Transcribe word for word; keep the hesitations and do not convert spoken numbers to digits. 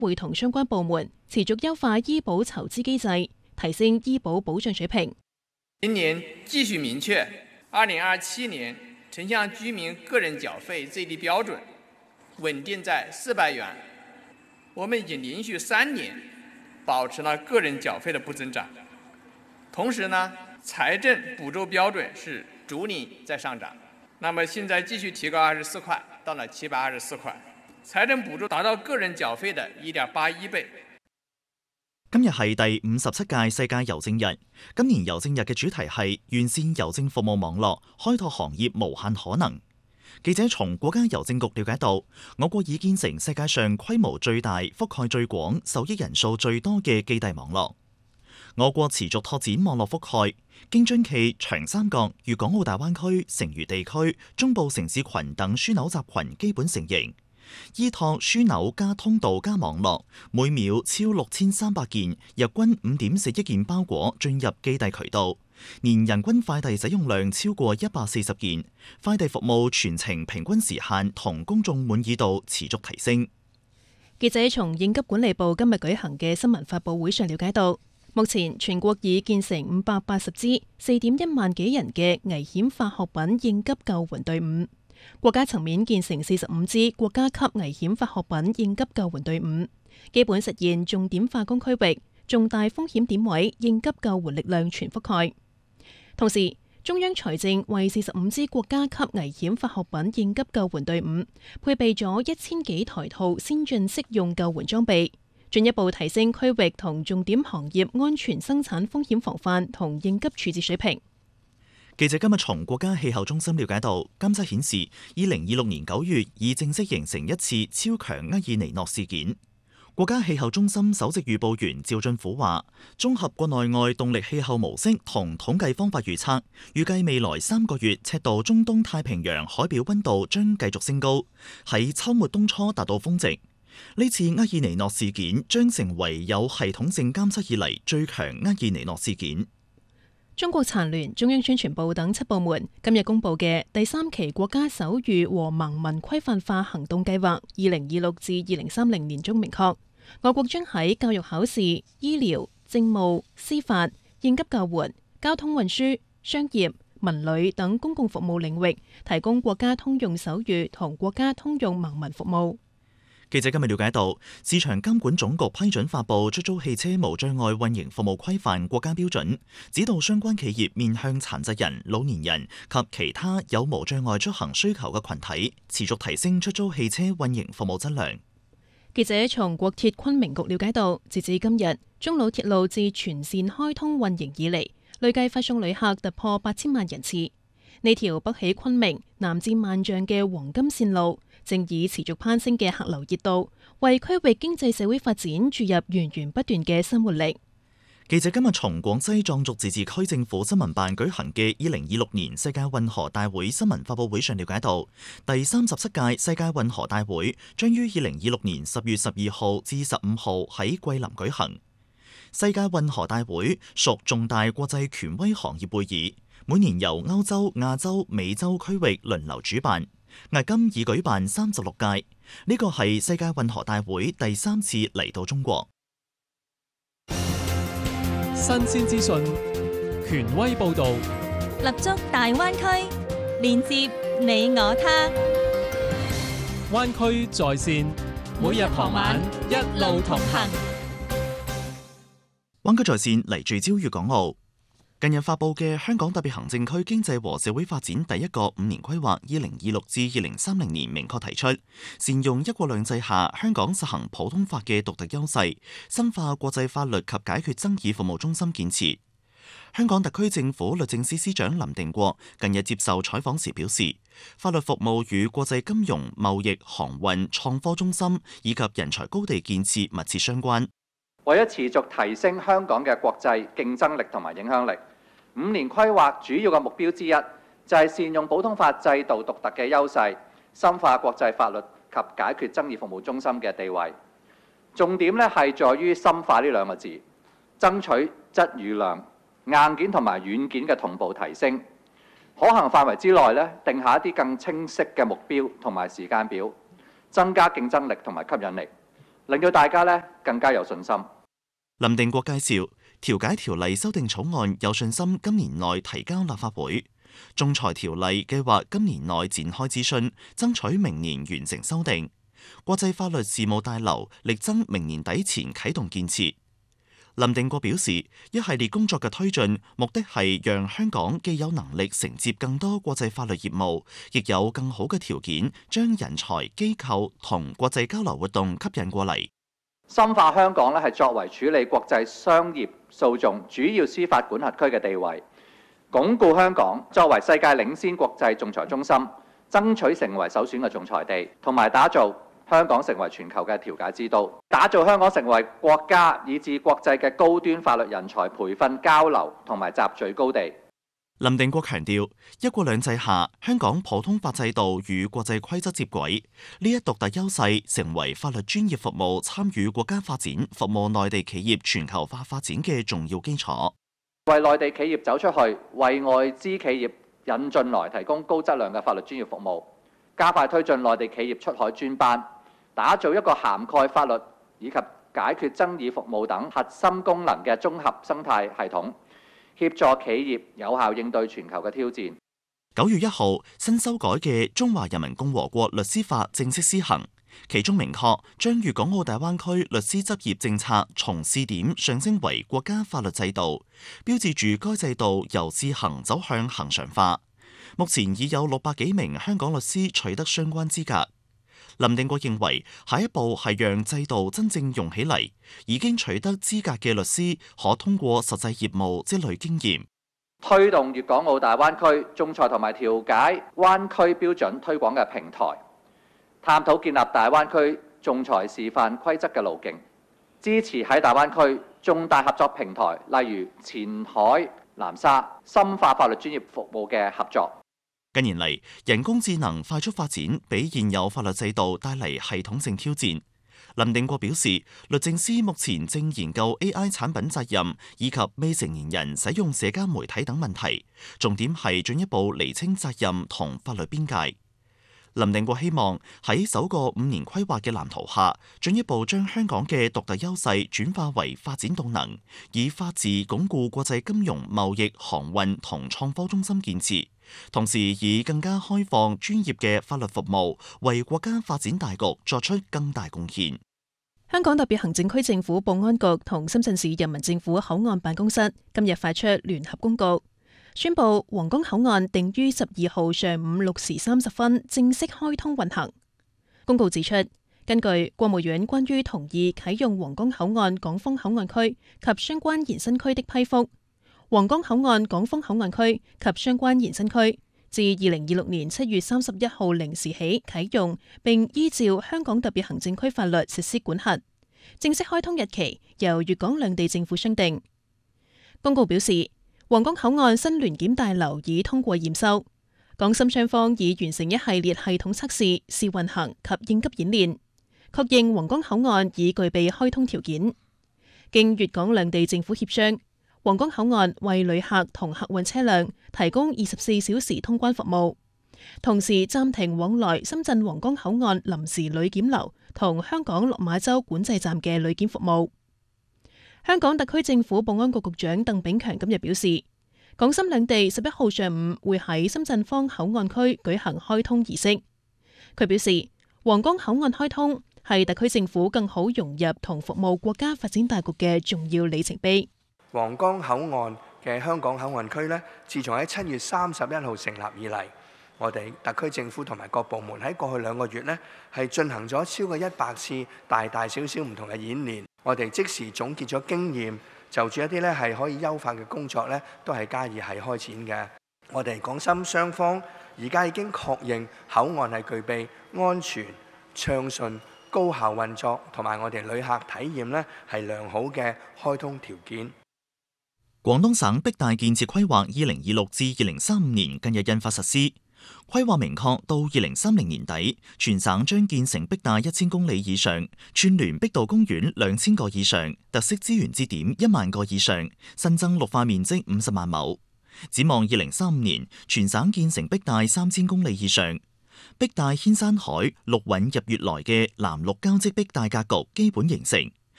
會同相關部門持續優化醫保籌資機制，提升醫保保障水平。 今年繼續明確，二零二七年城鄉居民個人繳費最低標準穩定在四百元。我們已經連續三年保持了個人繳費的不增長，同時呢，財政補助標準是逐年在上漲。那麼現在繼續提高二十四塊，到了七百二十四塊，財政補助達到個人繳費的一點八一倍。 今日係第五十七屆世界郵政日。今年郵政日嘅主題係完善郵政服務網絡，開拓行業無限可能。記者從國家郵政局了解到，我國已建成世界上規模最大、覆蓋最廣、受益人數最多嘅寄遞網絡。我國持續拓展網絡覆蓋，京津冀、長三角、粵港澳大灣區、成渝地區、中部城市群等樞紐集群基本成型。依託樞紐加通道加網絡，每秒超六千三百件，日均五點四億件包裹進入寄遞渠道，年人均快遞使用量超過一百四十件，快遞服務全程平均時限同公眾滿意度持續提升。 記者從應急管理部今日舉行嘅新聞發佈會上了解到，目前全國已建成五百八十支四點一萬幾人嘅危險化學品應急救援隊伍。國家層面建成四十五支國家級危險化學品應急救援隊伍，基本實現重點化工區域、重大風險點位應急救援力量全覆蓋。同時，中央財政為四十五支國家級危險化學品應急救援隊伍配備咗一千幾台套先進適用救援裝備，進一步提升區域同重點行業安全生產風險防範同應急處置水平。 記者今日從國家氣候中心了解到，監測顯示，二零二六年九月已正式形成一次超強厄爾尼諾事件。國家氣候中心首席預報員趙俊虎話，綜合國內外動力氣候模式同統計方法預測，預計未來三個月赤道中東太平洋海表溫度將繼續升高，喺秋末冬初達到峰值。呢次厄爾尼諾事件將成為有系統性監測以嚟最強厄爾尼諾事件。 中國殘聯、中央宣傳部等七部門今日公布嘅第三期國家手語和盲文規範化行動計劃，二零二六至二零三零年中明確，我國將喺教育考試、醫療、政務、司法、應急救援、交通運輸、商業、文旅等公共服務領域提供國家通用手語同國家通用盲文服務。 記者今日了解到，市場監管總局批准發布出租汽車無障礙運營服務規範國家標準，指導相關企業面向殘疾人、老年人及其他有無障礙出行需求嘅群體，持續提升出租汽車運營服務質量。 記者從國鐵昆明局了解到，截至今日，中老鐵路自全線開通運營以嚟，累計發送旅客突破八千萬人次。呢條北起昆明、南至萬象嘅黃金線路，正以持續攀升嘅客流熱度，為區域經濟社會發展注入源源不斷嘅新活力。 記者今日從廣西壯族自治區政府新聞辦舉行嘅二零二六年世界運河大會新聞發佈會上了解到，第三十七屆世界運河大會將於二零二六年十月十二號至十五號喺桂林舉行。世界運河大會屬重大國際權威行業會議，每年由歐洲、亞洲、美洲區域輪流主辦，迄今已舉辦三十六屆。呢個係世界運河大會第三次嚟到中國。 新鮮資訊，權威報導， 立足大灣區，連接你我他。 灣區在線，每日傍晚一路同行。 灣區在線嚟聚焦粵港澳。近日發布嘅香港特別行政區經濟和社會發展第一個五年規劃（二零二六至二零三零年）明確提出，善用一國兩制下香港實行普通法嘅獨特優勢，深化國際法律及解決爭議服務中心建設。香港特區政府律政司司長林定國近日接受採訪時表示，法律服務與國際金融、貿易、航運、創科中心以及人才高地建設密切相關。 為咗持續提升香港嘅國際競爭力同埋影響力，五年規劃主要嘅目標之一就係善用普通法制度獨特嘅優勢，深化國際法律及解決爭議服務中心嘅地位。重點咧係在於深化呢兩個字，爭取質與量、硬件同埋軟件嘅同步提升。可行範圍之內咧，定下一啲更清晰嘅目標同埋時間表，增加競爭力同埋吸引力。 令到大家咧更加有信心。 林定國介紹，調解條例修訂草案有信心今年內提交立法會。仲裁條例計劃今年內展開諮詢，爭取明年完成修訂。國際法律事務大樓力爭明年底前啟動建設。林定國表示，一系列工作嘅推進，目的係讓香港既有能力承接更多國際法律業務，亦有更好嘅條件將人才、機構同國際交流活動吸引過嚟。 深化香港咧係作為處理國際商業訴訟主要司法管轄區嘅地位，鞏固香港作為世界領先國際仲裁中心，爭取成為首選嘅仲裁地，同埋打造香港成為全球嘅調解之都，打造香港成為國家以至國際嘅高端法律人才培訓交流同埋集聚高地。 林定國強調，一國兩制下，香港普通法制度與國際規則接軌，呢一獨特優勢成為法律專業服務參與國家發展、服務內地企業全球化發展嘅重要基礎。 為內地企業走出去，為外資企業引進來提供高質量嘅法律專業服務，加快推進內地企業出海專班，打造一個涵蓋法律以及解決爭議服務等核心功能嘅綜合生態系統，協助企業有效應對全球嘅挑戰。 九月一號，新修改嘅《中華人民共和國律師法》正式施行，其中明確將粵港澳大灣區律師執業政策從試點上升為國家法律制度，標誌住該制度由試行走向恆常化。目前已有六百幾名香港律師取得相關資格。林定國認為，下一步係讓制度真正用起嚟，已經取得資格嘅律師可通過實際業務積累經驗， 推動粵港澳大灣區仲裁同埋調解灣區標準推廣嘅平台，探討建立大灣區仲裁示範規則嘅路徑，支持喺大灣區重大合作平台，例如前海、南沙，深化法律專業服務嘅合作。 近年嚟，人工智能快速發展，俾現有法律制度帶嚟系統性挑戰。林定國表示，律政司目前正研究 A I 產品責任以及未成年人使用社交媒體等問題，重點係進一步釐清責任同法律邊界。林定國希望喺首個五年規劃嘅藍圖下，進一步將香港嘅獨特優勢轉化為發展動能，以法治鞏固國際金融、貿易、航運同創科中心建設，同時以更加開放、專業嘅法律服務，為國家發展大局作出更大貢獻。 香港特別行政區政府保安局同深圳市人民政府口岸辦公室今日發出聯合公告，宣布皇崗口岸定於十二號上午六時三十分正式開通運行。公告指出，根據國務院關於同意啟用皇崗口岸港豐口岸區及相關延伸區的批覆，皇崗口岸港豐口岸區及相關延伸區自二零二六年七月三十一號零時起啟用，並依照香港特別行政區法律實施管轄。正式開通日期由粵港兩地政府商定。公告表示，皇崗口岸新聯檢大樓已通過驗收，港深雙方已完成一系列系統測試、試運行及應急演練，確認皇崗口岸已具備開通條件。經粵港兩地政府協商，皇崗口岸為旅客同客運車輛提供二十四小時通關服務，同時暫停往來深圳皇崗口岸臨時旅檢樓同香港落馬洲管制站嘅旅檢服務。香港特區政府保安局局長鄧炳強今日表示，港深兩地十一號上午會喺深圳方口岸區舉行開通儀式。佢表示，皇崗口岸開通係特區政府更好融入同服務國家發展大局嘅重要里程碑。 皇崗口岸嘅香港口岸區呢，自從喺七月三十一號成立以嚟，我哋特區政府同埋各部門喺過去兩個月呢，係進行咗超過一百次大大小小唔同嘅演練。我哋即時總結咗經驗，就住一啲呢係可以優化嘅工作呢，都係加以係開展嘅。我哋港深雙方而家已經確認口岸係具備安全、暢順、高效運作同埋我哋旅客體驗呢係良好嘅開通條件。 廣東省碧大建設規劃二零二六至二零三五年近日印發實施。規劃明確，到二零三零年底，全省將建成碧大一千公里以上，串聯碧道公園兩千個以上，特色資源節點一萬個以上，新增綠化面積五十萬畝。展望二零三五年，全省建成碧大三千公里以上。 碧帶牽山海，綠韻入月來嘅藍綠交織碧帶格局基本形成。